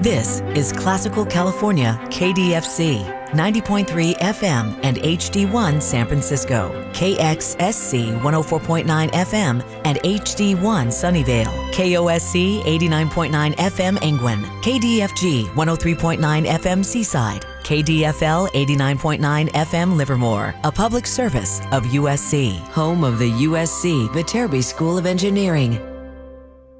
This is Classical California KDFC, 90.3 FM and HD1 San Francisco, KXSC 104.9 FM and HD1 Sunnyvale, KOSC 89.9 FM Angwin, KDFG 103.9 FM Seaside, KDFL 89.9 FM Livermore, a public service of USC, home of the USC Viterbi School of Engineering.